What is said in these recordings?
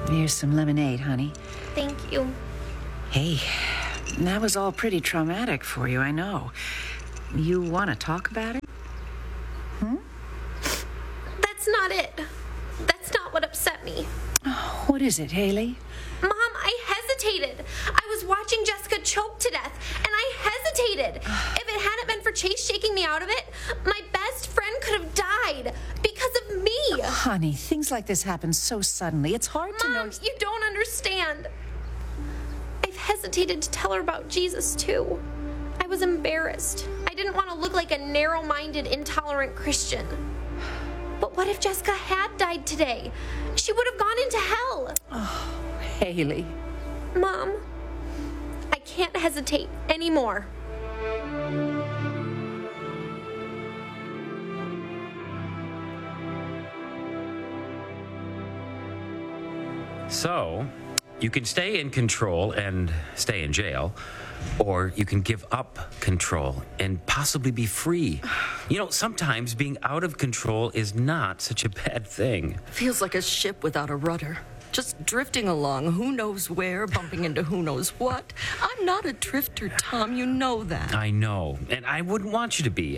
Here's some lemonade, honey. Thank you. Hey, that was all pretty traumatic for you, I know. You want to talk about it? That's not it. That's not what upset me. Oh, what is it, Haley? Mom, I hesitated. I was watching Jessica choke to death, and I hesitated. If it hadn't been for Chase shaking me out of it, my best friend could have died because of me. Honey, things like this happen so suddenly. It's hard to know. Mom, you don't understand. I've hesitated to tell her about Jesus, too. I was embarrassed. I didn't want to look like a narrow-minded, intolerant Christian. But what if Jessica had died today? She would have gone into hell. Oh, Haley. Mom, I can't hesitate anymore. So, you can stay in control and stay in jail, or you can give up control and possibly be free. You know, sometimes being out of control is not such a bad thing. Feels like a ship without a rudder. Just drifting along, who knows where, bumping into who knows what. I'm not a drifter, Tom, you know that. I know, and I wouldn't want you to be.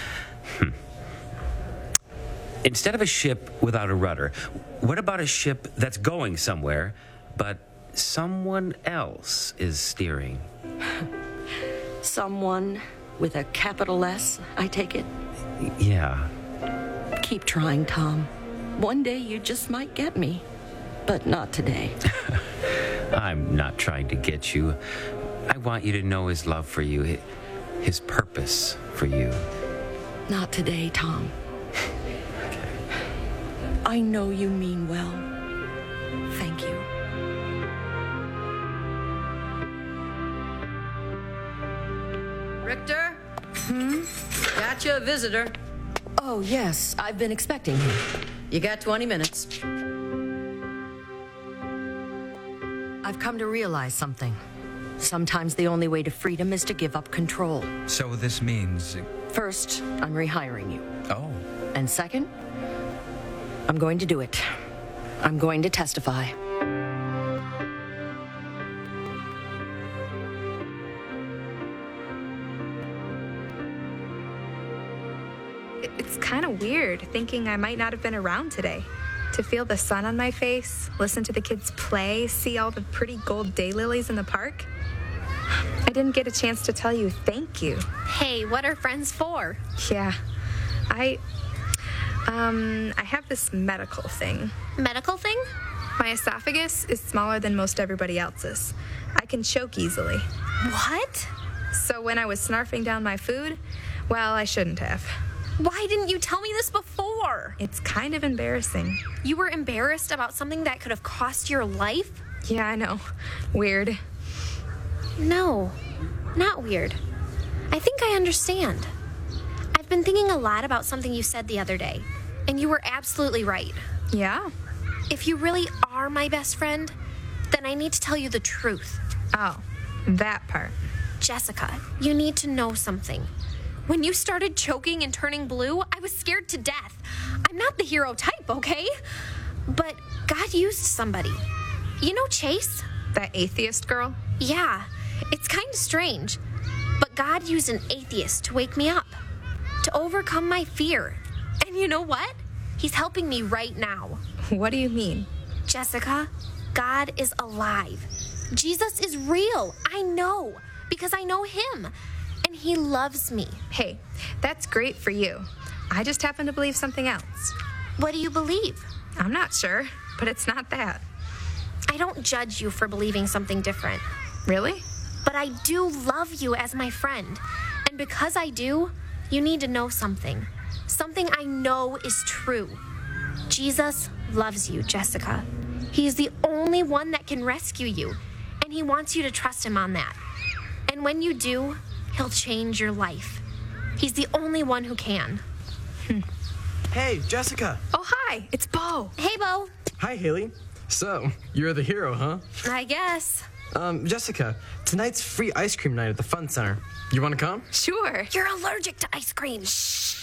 Instead of a ship without a rudder, what about a ship that's going somewhere, but someone else is steering? Someone with a capital S, I take it? Yeah. Keep trying, Tom. One day you just might get me, but not today. I'm not trying to get you. I want you to know his love for you, his purpose for you. Not today, Tom. I know you mean well. Thank you. Richter? Got you a visitor. Oh, yes, I've been expecting him. You got 20 minutes. I've come to realize something. Sometimes the only way to freedom is to give up control. So this means... First, I'm rehiring you. Oh. And second, I'm going to do it. I'm going to testify. It's kind of weird thinking I might not have been around today. To feel the sun on my face, listen to the kids play, see all the pretty gold daylilies in the park. I didn't get a chance to tell you thank you. Hey, what are friends for? Yeah, I have this medical thing. Medical thing? My esophagus is smaller than most everybody else's. I can choke easily. What? So when I was snarfing down my food, well, I shouldn't have. Why didn't you tell me this before? It's kind of embarrassing. You were embarrassed about something that could have cost your life? Yeah, I know. Weird. No, not weird. I think I understand. I've been thinking a lot about something you said the other day, and you were absolutely right. Yeah? If you really are my best friend, then I need to tell you the truth. Oh, that part. Jessica, you need to know something. When you started choking and turning blue, I was scared to death. I'm not the hero type, okay? But God used somebody. You know Chase? That atheist girl? Yeah, it's kind of strange. But God used an atheist to wake me up, to overcome my fear. And you know what? He's helping me right now. What do you mean? Jessica, God is alive. Jesus is real. I know, because I know him. And he loves me. Hey, that's great for you. I just happen to believe something else. What do you believe? I'm not sure, but it's not that. I don't judge you for believing something different. Really? But I do love you as my friend. And because I do, you need to know something. Something I know is true. Jesus loves you, Jessica. He is the only one that can rescue you. And he wants you to trust him on that. And when you do, he'll change your life. He's the only one who can. Hey, Jessica. Oh, hi. It's Bo. Hey, Bo. Hi, Haley. So, you're the hero, huh? I guess. Jessica, tonight's free ice cream night at the Fun Center. You want to come? Sure. You're allergic to ice cream. Shh.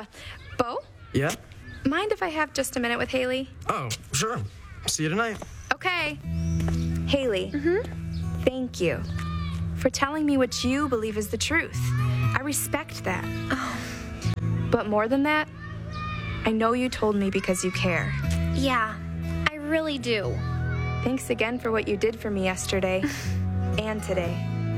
Bo? Yeah? Mind if I have just a minute with Haley? Oh, sure. See you tonight. Okay. Haley, thank you for telling me what you believe is the truth. I respect that. But more than that, I know you told me because you care. Yeah, I really do. Thanks again for what you did for me yesterday and today.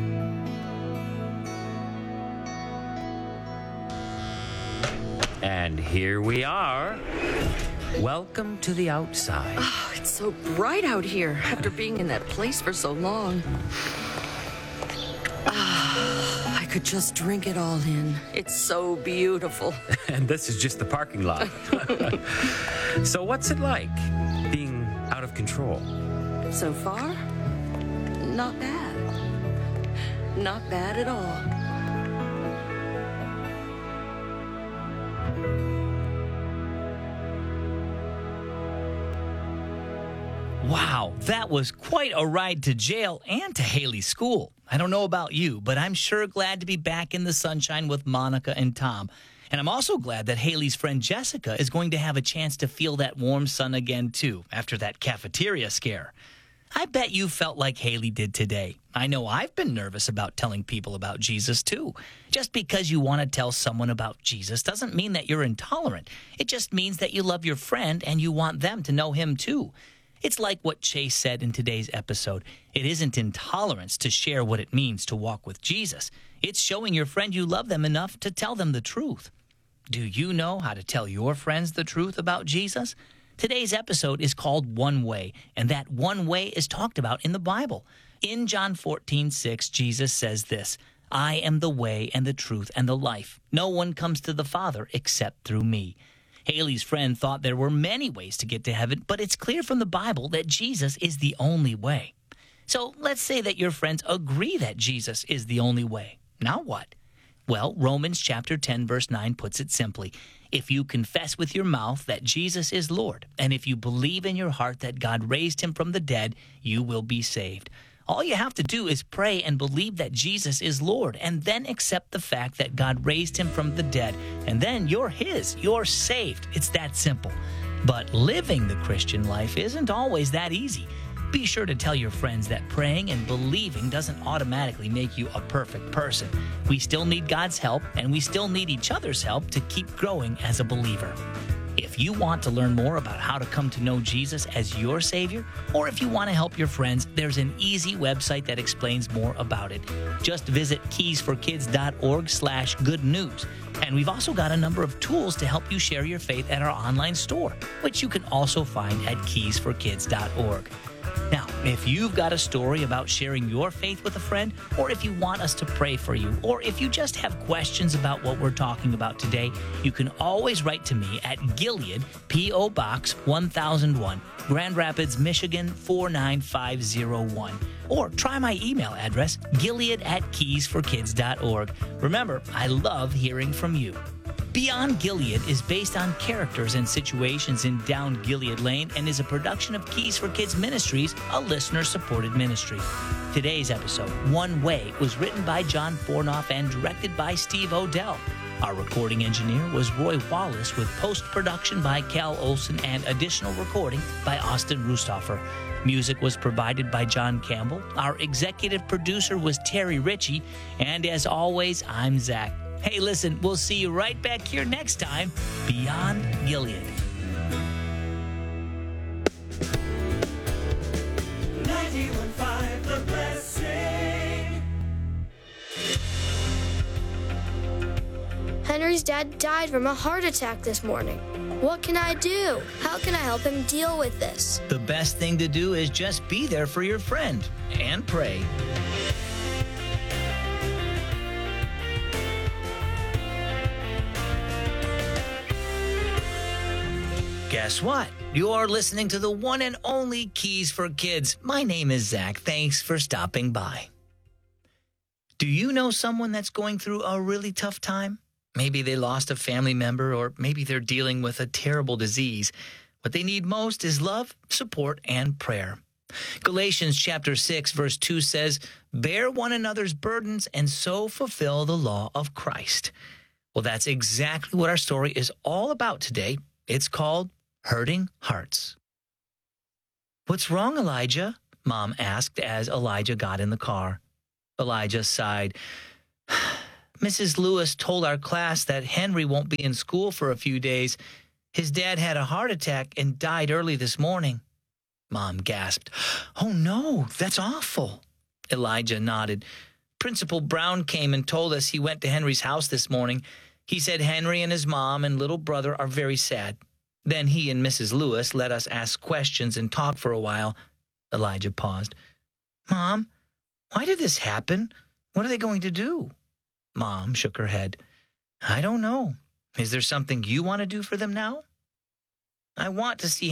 And here we are. Welcome to the outside. Oh, it's so bright out here after being in that place for so long. I could just drink it all in. It's so beautiful. And this is just the parking lot. So what's it like being out of control? So far, not bad. Not bad at all. Wow, that was quite a ride to jail and to Haley's school. I don't know about you, but I'm sure glad to be back in the sunshine with Monica and Tom. And I'm also glad that Haley's friend Jessica is going to have a chance to feel that warm sun again, too, after that cafeteria scare. I bet you felt like Haley did today. I know I've been nervous about telling people about Jesus, too. Just because you want to tell someone about Jesus doesn't mean that you're intolerant. It just means that you love your friend and you want them to know him, too. It's like what Chase said in today's episode. It isn't intolerance to share what it means to walk with Jesus. It's showing your friend you love them enough to tell them the truth. Do you know how to tell your friends the truth about Jesus? Today's episode is called One Way, and that one way is talked about in the Bible. In John 14:6, Jesus says this, "I am the way and the truth and the life. No one comes to the Father except through me." Haley's friend thought there were many ways to get to heaven, but it's clear from the Bible that Jesus is the only way. So let's say that your friends agree that Jesus is the only way. Now what? Well, Romans chapter 10, verse 9 puts it simply. If you confess with your mouth that Jesus is Lord, and if you believe in your heart that God raised him from the dead, you will be saved. All you have to do is pray and believe that Jesus is Lord, and then accept the fact that God raised him from the dead. And then you're his. You're saved. It's that simple. But living the Christian life isn't always that easy. Be sure to tell your friends that praying and believing doesn't automatically make you a perfect person. We still need God's help, and we still need each other's help to keep growing as a believer. If you want to learn more about how to come to know Jesus as your Savior, or if you want to help your friends, there's an easy website that explains more about it. Just visit keysforkids.org/good news. And we've also got a number of tools to help you share your faith at our online store, which you can also find at keysforkids.org. Now, if you've got a story about sharing your faith with a friend, or if you want us to pray for you, or if you just have questions about what we're talking about today, you can always write to me at Gilead, P.O. Box 1001, Grand Rapids, Michigan 49501. Or try my email address, gilead@keysforkids.org. Remember, I love hearing from you. Beyond Gilead is based on characters and situations in Down Gilead Lane and is a production of Keys for Kids Ministries, a listener-supported ministry. Today's episode, One Way, was written by John Fornoff and directed by Steve Odell. Our recording engineer was Roy Wallace, with post-production by Cal Olson and additional recording by Austin Rustoffer. Music was provided by John Campbell. Our executive producer was Terry Ritchie. And as always, I'm Zach. Hey, listen, we'll see you right back here next time, Beyond Gilead. 91.5 The Blessing. Henry's dad died from a heart attack this morning. What can I do? How can I help him deal with this? The best thing to do is just be there for your friend and pray. Guess what? You're listening to the one and only Keys for Kids. My name is Zach. Thanks for stopping by. Do you know someone that's going through a really tough time? Maybe they lost a family member, or maybe they're dealing with a terrible disease. What they need most is love, support, and prayer. Galatians chapter 6, verse 2 says, "Bear one another's burdens and so fulfill the law of Christ." Well, that's exactly what our story is all about today. It's called Hurting Hearts. What's wrong, Elijah? Mom asked as Elijah got in the car. Elijah sighed. Mrs. Lewis told our class that Henry won't be in school for a few days. His dad had a heart attack and died early this morning. Mom gasped. Oh, no, that's awful. Elijah nodded. Principal Brown came and told us he went to Henry's house this morning. He said Henry and his mom and little brother are very sad. Then he and Mrs. Lewis let us ask questions and talk for a while. Elijah paused. Mom, why did this happen? What are they going to do? Mom shook her head. I don't know. Is there something you want to do for them now? I want to see